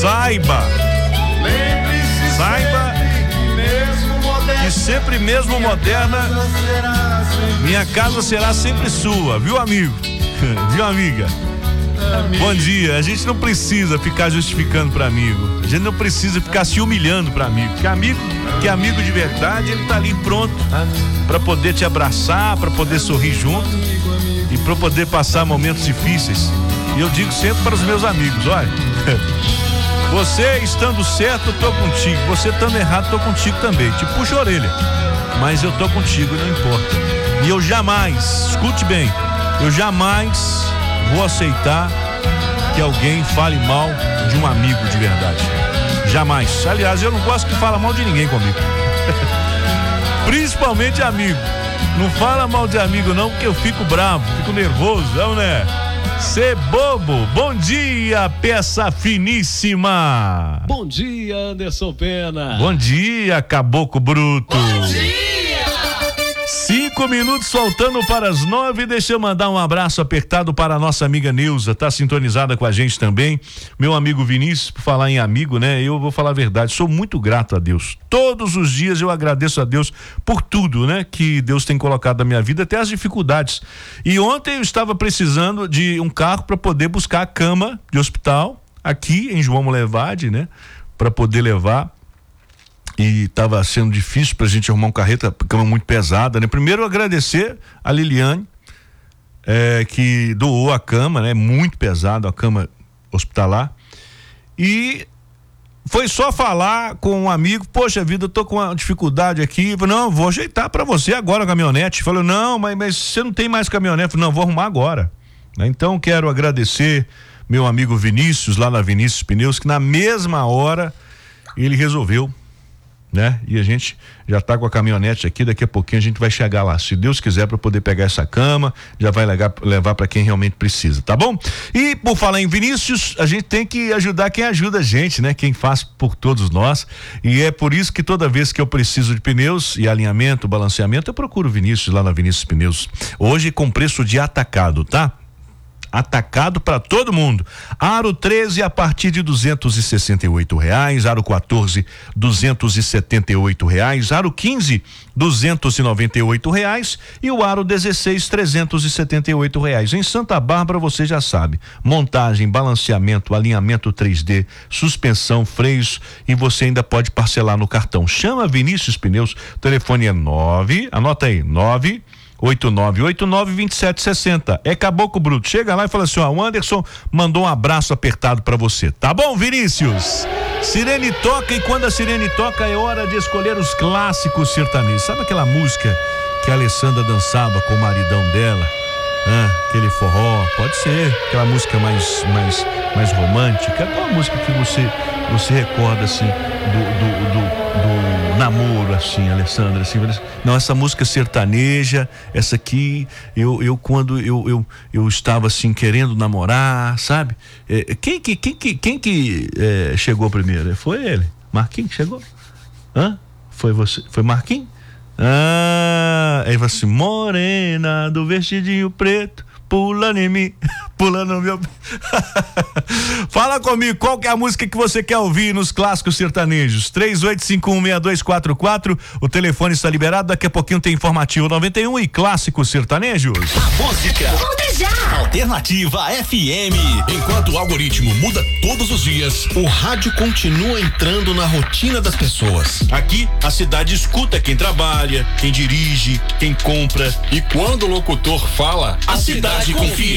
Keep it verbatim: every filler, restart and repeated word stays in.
Saiba, saiba que sempre mesmo moderna, minha casa será sempre sua, viu, amigo? Viu, amiga? Bom dia. A gente não precisa ficar justificando para amigo. A gente não precisa ficar se humilhando para amigo. Que amigo, que amigo de verdade, ele tá ali pronto para poder te abraçar, para poder sorrir junto e para poder passar momentos difíceis. E eu digo sempre para os meus amigos, olha, você estando certo, eu tô contigo. Você estando errado, tô contigo também. Te puxa a orelha, mas eu tô contigo, não importa. E eu jamais, escute bem, eu jamais vou aceitar que alguém fale mal de um amigo de verdade. Jamais. Aliás, eu não gosto que fala mal de ninguém comigo. Principalmente amigo. Não fala mal de amigo não, porque eu fico bravo, fico nervoso, não, né? Cê bobo. Bom dia, peça finíssima. Bom dia, Anderson Pena. Bom dia, caboclo bruto. Bom dia. Cinco minutos faltando para as nove. Deixa eu mandar um abraço apertado para a nossa amiga Neuza, tá sintonizada com a gente também. Meu amigo Vinícius, por falar em amigo, né? Eu vou falar a verdade, sou muito grato a Deus. Todos os dias eu agradeço a Deus por tudo, né? Que Deus tem colocado na minha vida, até as dificuldades. E ontem eu estava precisando de um carro para poder buscar a cama de hospital aqui em João Molevade, né? Para poder levar. E estava sendo difícil pra gente arrumar um carreta, cama muito pesada, né? Primeiro agradecer a Liliane, é, que doou a cama, né? Muito pesada a cama hospitalar. E foi só falar com um amigo, poxa vida, eu tô com uma dificuldade aqui. Falei, não, vou ajeitar pra você agora a caminhonete. Falei, não, mas, mas você não tem mais caminhonete? Falei, não, vou arrumar agora. Então quero agradecer meu amigo Vinícius, lá na Vinícius Pneus, que na mesma hora ele resolveu, né? E a gente já tá com a caminhonete aqui, daqui a pouquinho a gente vai chegar lá, se Deus quiser, para poder pegar essa cama, já vai levar, levar para quem realmente precisa, tá bom? E por falar em Vinícius, a gente tem que ajudar quem ajuda a gente, né? Quem faz por todos nós, e é por isso que toda vez que eu preciso de pneus e alinhamento, balanceamento, eu procuro Vinícius lá na Vinícius Pneus, hoje com preço de atacado, tá? Atacado para todo mundo. Aro treze a partir de duzentos e sessenta e oito reais, aro quatorze duzentos e setenta e oito reais, aro quinze duzentos e noventa e oito reais e o aro dezesseis trezentos e setenta e oito reais. Em Santa Bárbara você já sabe, montagem, balanceamento, alinhamento três D, suspensão, freios e você ainda pode parcelar no cartão. Chama Vinícius Pneus, telefone é nove, anota aí, nove oito nove oito nove dois sete seis zero. É Caboclo Bruto. Chega lá e fala assim, ó, o Anderson mandou um abraço apertado pra você. Tá bom, Vinícius? Sirene toca e quando a sirene toca é hora de escolher os clássicos sertanejos. Sabe aquela música que a Alessandra dançava com o maridão dela? Ah, aquele forró, pode ser aquela música mais, mais, mais romântica. Qual a música que você, você recorda assim do, do, do, do namoro assim, Alessandra? Assim, não, essa música sertaneja, essa aqui, eu, eu quando eu, eu, eu estava assim querendo namorar, sabe? É, quem que, quem que, quem que é, chegou primeiro? Foi ele, Marquinhos que chegou? Hã? Foi você? Foi Marquinhos? Ah, aí vai assim, morena do vestidinho preto, pulando em mim, pulando no meu. Fala comigo, qual que é a música que você quer ouvir nos clássicos sertanejos? três oito cinco um seis dois quatro quatro, o telefone está liberado, daqui a pouquinho tem informativo noventa e um e clássicos sertanejos. A música Muda já. Alternativa F M. Enquanto o algoritmo muda todos os dias, o rádio continua entrando na rotina das pessoas. Aqui a cidade escuta quem trabalha, quem dirige, quem compra. E quando o locutor fala, a cidade confia.